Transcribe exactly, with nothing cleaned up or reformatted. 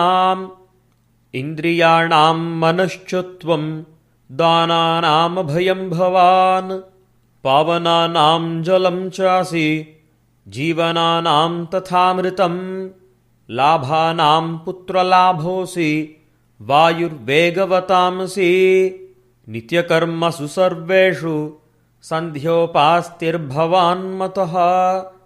इन्द्रियाणां मनश्च त्वं दानानां भयं भवान् पावनानां जलं चासि जीवनानां तथामृतं लाभानां पुत्रलाभोऽसि वायुर्वेगवतांसि नित्यकर्मसु सर्वेषु सन्ध्योपास्तिर्भवान् मतः।